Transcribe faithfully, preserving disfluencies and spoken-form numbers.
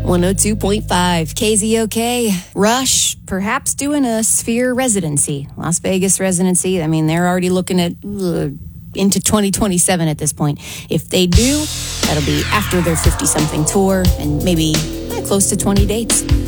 one oh two point five K Z O K. Rush, perhaps doing a Sphere residency, Las Vegas residency. I mean, they're already looking at uh, into twenty twenty-seven at this point. If they do, that'll be after their fifty-something tour and maybe eh, close to twenty dates.